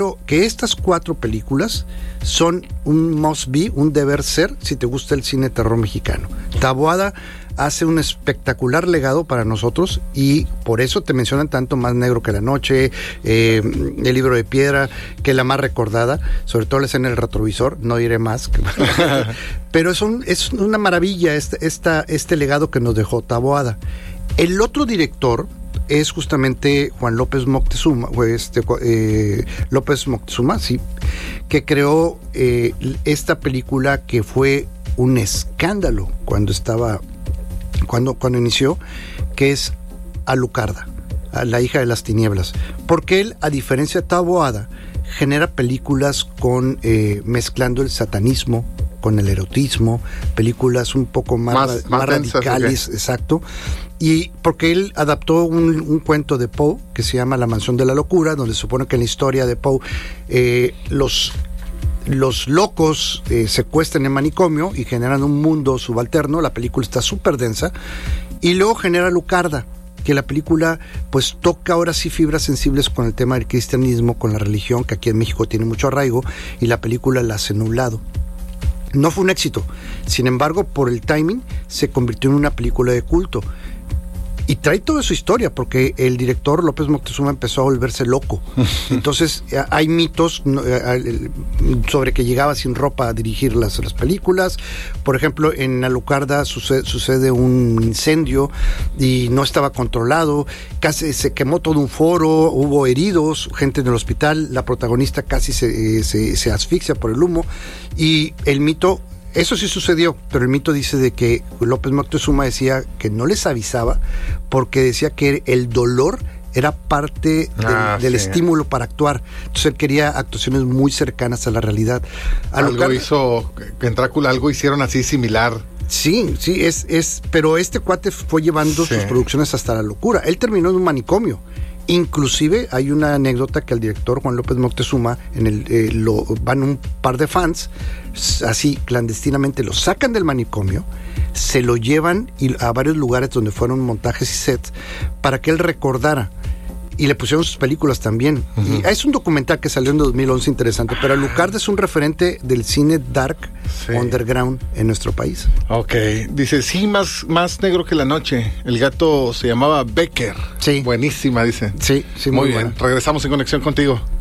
Que estas 4 películas son un must be, un deber ser, si te gusta el cine terror mexicano. Taboada hace un espectacular legado para nosotros y por eso te mencionan tanto Más negro que la noche, El libro de piedra, que es la más recordada, sobre todo la escena del retrovisor, no diré más. Pero es una maravilla este legado que nos dejó Taboada. El otro director es justamente Juan López Moctezuma, López Moctezuma, sí, que creó esta película que fue un escándalo cuando inició, que es Alucarda, la hija de las tinieblas, porque él, a diferencia de Taboada, genera películas mezclando el satanismo con el erotismo, películas un poco más radicales, okay. Exacto. Y porque él adaptó un cuento de Poe que se llama La mansión de la locura, donde se supone que en la historia de Poe los locos secuestran el manicomio y generan un mundo subalterno. La película está súper densa. Y luego genera Alucarda, que la película pues toca ahora sí fibras sensibles con el tema del cristianismo, con la religión, que aquí en México tiene mucho arraigo, y la película la hace nublado. No fue un éxito, sin embargo, por el timing se convirtió en una película de culto. Y trae toda su historia, porque el director López Moctezuma empezó a volverse loco. Entonces hay mitos sobre que llegaba sin ropa a dirigir las películas. Por ejemplo, en Alucarda sucede un incendio y no estaba controlado. Casi se quemó todo un foro, hubo heridos, gente en el hospital. La protagonista casi se asfixia por el humo. Y el mito... Eso sí sucedió, pero el mito dice de que López Moctezuma decía que no les avisaba porque decía que el dolor era parte del estímulo para actuar. Entonces él quería actuaciones muy cercanas a la realidad. En Drácula algo hicieron así similar. Sí, pero este cuate fue llevando sus producciones hasta la locura. Él terminó en un manicomio. Inclusive hay una anécdota que el director Juan López Moctezuma van un par de fans, así clandestinamente lo sacan del manicomio, se lo llevan a varios lugares donde fueron montajes y sets para que él recordara. Y le pusieron sus películas también. Uh-huh. Y es un documental que salió en 2011 interesante, pero Alucarda es un referente del cine dark underground en nuestro país. Ok, dice, sí, más negro que la noche. El gato se llamaba Becker. Sí. Buenísima, dice. Sí, muy bien. buena. Regresamos en conexión contigo.